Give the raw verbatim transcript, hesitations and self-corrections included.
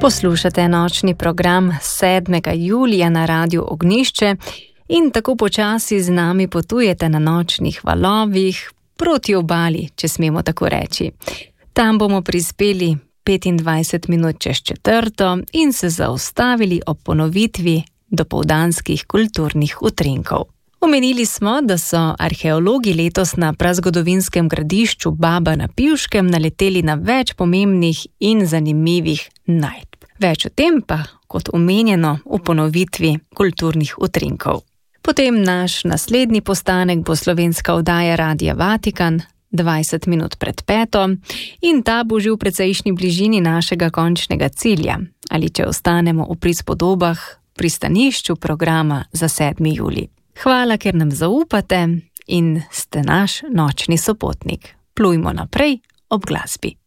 Poslušate nočni program sedmega julija na Radiu Ognjišče in tako počasi z nami potujete na nočnih valovih proti obali, če smemo tako reči. Tam bomo prispeli petindvajset minut čez četrto in se zaustavili ob ponovitvi dopoldanskih kulturnih utrinkov. Omenili smo, da so arheologi letos na prazgodovinskem gradišču Baba na Pivškem naleteli na več pomembnih in zanimivih najdb. Več o tem pa, kot omenjeno, v ponovitvi kulturnih utrinkov. Potem naš naslednji postanek bo slovenska oddaja Radia Vatikan, dvajset minut pred peto, in ta bo že v precejšnji bližini našega končnega cilja, ali če ostanemo v prispodobah pristanišču programa za sedmi julij. Hvala, ker nam zaupate in ste naš nočni sopotnik. Plujmo naprej ob glasbi.